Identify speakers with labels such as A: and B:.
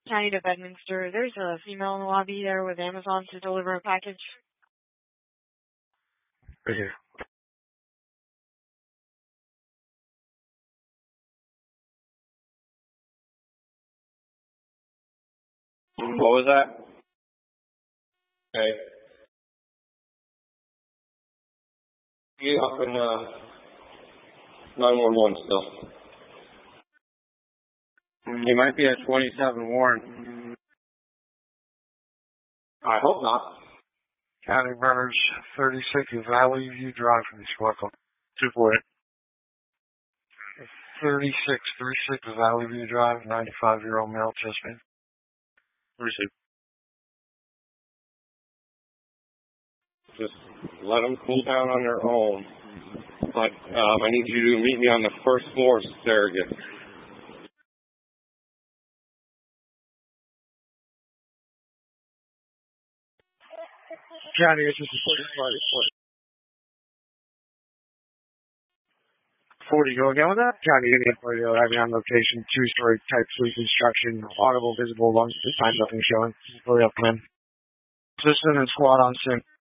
A: County to Bedminster. There's a female in the lobby there with Amazon to deliver a package.
B: Right here.
C: What was that? Okay. You up in 911 still. You might be at 27 Warren. I hope not.
B: County Burners, 36 Valley View Drive from East Welcome. 248. 36 Valley View Drive, 95-year-old male, chest pain.
C: Receive. Just let them cool down on their own. But I need you to meet me on the first floor, Surrogate.
B: County, it's just a 40, go again with that? County, Indian Radio, having on location, two-story type suite construction, audible, visible, long time nothing showing. Fully up, man. System and squad on sync.